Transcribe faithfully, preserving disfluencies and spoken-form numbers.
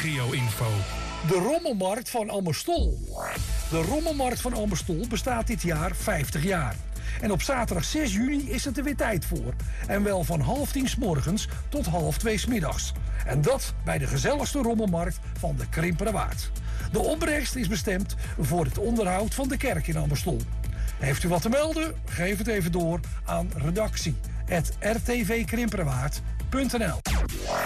regio-info. De Rommelmarkt van Ammerstol. De Rommelmarkt van Ammerstol bestaat dit jaar vijftig jaar. En op zaterdag zes juni is het er weer tijd voor. En wel van half tien 's morgens tot half twee 's middags. En dat bij de gezelligste rommelmarkt van de Krimpenerwaard. De opbrengst is bestemd voor het onderhoud van de kerk in Ammerstol. Heeft u wat te melden? Geef het even door aan redactie at r t v krimpenerwaard punt n l.